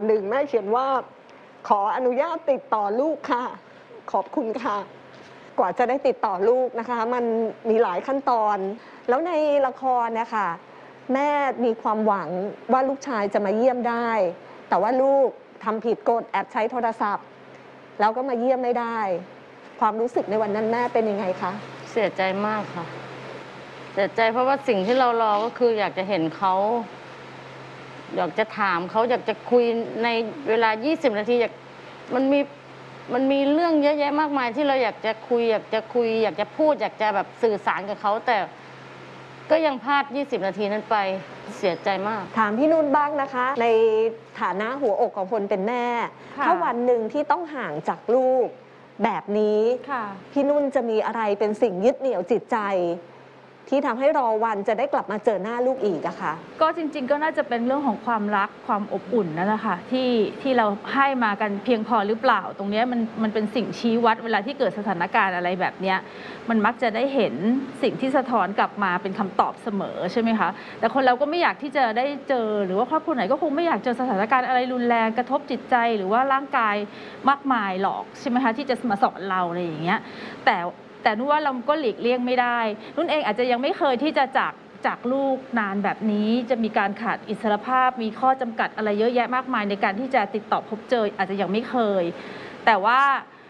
หนึ่งแม่เขียนว่าขออนุญาตติดต่อลูกค่ะขอบคุณค่ะกว่าจะได้ติดต่อลูกนะคะมันมีหลายขั้นตอนแล้วในละครนะคะแม่มีความหวังว่าลูกชายจะมาเยี่ยมได้แต่ว่าลูกทำผิดกฎแอบใช้โทรศัพท์แล้วก็มาเยี่ยมไม่ได้ความรู้สึกในวันนั้นแม่เป็นยังไงคะเสียใจมากค่ะเสียใจเพราะว่าสิ่งที่เรารอก็คืออยากจะเห็นเขาอยากจะถามเขาอยากจะคุยในเวลา20 นาทีมันมีเรื่องเยอะแยะมากมายที่เราอยากจะคุยอยากจะพูดอยากจะแบบสื่อสารกับเขาแต่ก็ยังพลาด20 นาทีนั้นไปเสียใจมากถามพี่นุ่นบ้างนะคะในฐานะหัวอกของคนเป็นแม่ถ้าวันหนึ่งที่ต้องห่างจากลูกแบบนี้พี่นุ่นจะมีอะไรเป็นสิ่งยึดเหนี่ยวจิตใจที่ทำให้รอวันจะได้กลับมาเจอหน้าลูกอีกอะค่ะก็จริงๆก็น่าจะเป็นเรื่องของความรักความอบอุ่นนั่นแหละค่ะที่เราให้มากันเพียงพอหรือเปล่าตรงนี้มันเป็นสิ่งชี้วัดเวลาที่เกิดสถานการณ์อะไรแบบนี้มันมักจะได้เห็นสิ่งที่สะท้อนกลับมาเป็นคำตอบเสมอใช่ไหมคะแต่คนเราก็ไม่อยากที่จะได้เจอหรือว่าครอบครัวไหนก็คงไม่อยากเจอสถานการณ์อะไรรุนแรงกระทบจิตใจหรือว่าร่างกายมากมายหรอกใช่ไหมคะที่จะมาสอนเราอะไรอย่างเงี้ยแต่นุ่นว่าเราก็หลีกเลี่ยงไม่ได้นุ่นเองอาจจะยังไม่เคยที่จะจากลูกนานแบบนี้จะมีการขาดอิสรภาพมีข้อจำกัดอะไรเยอะแยะมากมายในการที่จะติดต่อพบเจออาจจะยังไม่เคยแต่ว่า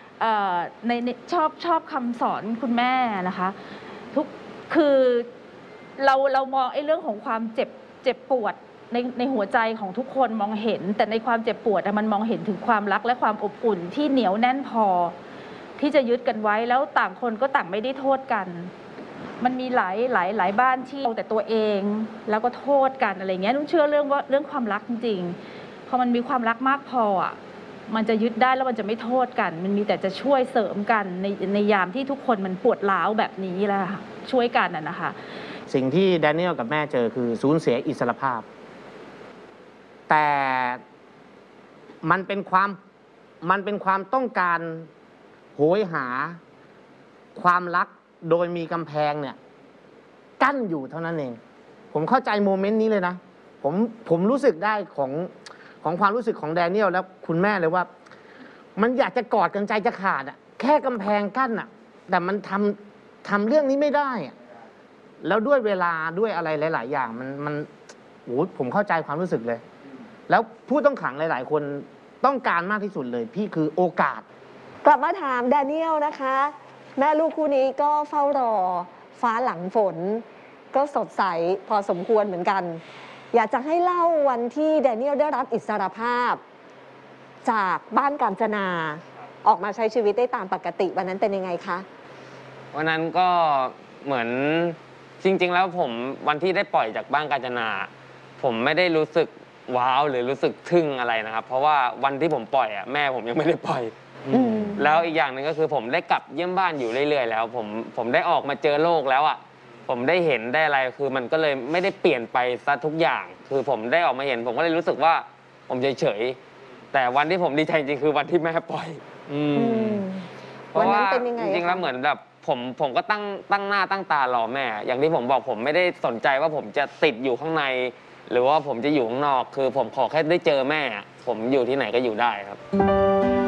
ชอบคำสอนคุณแม่นะคะคือเรามองเรื่องของความเจ็บปวดในหัวใจของทุกคนมองเห็นแต่ในความเจ็บปวดมันมองเห็นถึงความรักและความอบอุ่นที่เหนียวแน่นพอที่จะยึดกันไว้แล้วต่างคนก็ต่างไม่ได้โทษกันมันมีหลายบ้านที่เอาแต่ตัวเองแล้วก็โทษกันอะไรเงี้ยนุ่นเชื่อเรื่องความรักจริงๆพอมันมีความรักมากพออ่ะมันจะยึดได้แล้วมันจะไม่โทษกันมันมีแต่จะช่วยเสริมกันในยามที่ทุกคนมันปวดร้าวแบบนี้แหละค่ะช่วยกันนะคะสิ่งที่แดเนียลกับแม่เจอคือสูญเสียอิสรภาพแต่มันเป็นความต้องการโหยหาความรักโดยมีกำแพงเนี่ยกั้นอยู่เท่านั้นเองผมเข้าใจโมเมนต์นี้เลยนะผมรู้สึกได้ของความรู้สึกของแดเนียลและคุณแม่เลยว่ามันอยากจะกอดกันใจจะขาดอ่ะแค่กำแพงกั้นอ่ะแต่มันทำเรื่องนี้ไม่ได้อ่ะแล้วด้วยเวลาด้วยอะไรหลายๆอย่างมันโอ้ผมเข้าใจความรู้สึกเลยแล้วผู้ต้องขังหลายๆคนต้องการมากที่สุดเลยพี่คือโอกาสกลับมาถามแดเนียลนะคะแม่ลูกคู่นี้ก็เฝ้ารอฟ้าหลังฝนก็สดใสพอสมควรเหมือนกันอยากจะให้เล่าวันที่แดเนียลได้รับอิสรภาพจากบ้านกาญจนาออกมาใช้ชีวิตได้ตามปกติวันนั้นเป็นยังไงคะวันนั้นก็เหมือนจริงๆแล้วผมวันที่ได้ปล่อยจากบ้านกาญจนาผมไม่ได้รู้สึกว้าวหรือรู้สึกทึ่งอะไรนะครับเพราะว่าวันที่ผมปล่อยแม่ผมยังไม่ได้ปล่อยแล้วอีกอย่างหนึ่งก็คือผมได้กลับเยี่ยมบ้านอยู่เรื่อยๆแล้วผมได้ออกมาเจอโลกแล้วผมได้เห็นได้อะไรคือมันก็เลยไม่ได้เปลี่ยนไปซะทุกอย่างคือผมได้ออกมาเห็นผมก็เลยรู้สึกว่าผมเฉยๆแต่วันที่ผมดีใจจริงคือวันที่แม่ปล่อยเพราะว่าจริงๆแล้วเหมือนแบบผมก็ตั้งหน้าตั้งตารอแม่อย่างที่ผมบอกผมไม่ได้สนใจว่าผมจะติดอยู่ข้างในหรือว่าผมจะอยู่ข้างนอกคือผมขอแค่ได้เจอแม่ผมอยู่ที่ไหนก็อยู่ได้ครับ